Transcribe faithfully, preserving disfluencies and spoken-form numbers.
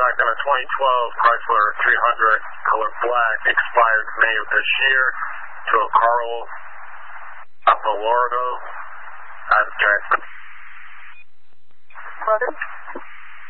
back on a twenty twelve Chrysler three hundred, color black, expired May of this year, to a Carl Apolordo. As transferred. Brother?